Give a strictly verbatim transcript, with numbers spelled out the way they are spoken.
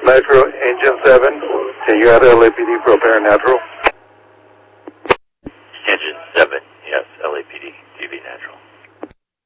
Metro Engine seven, can you add L A P D for a paranatural?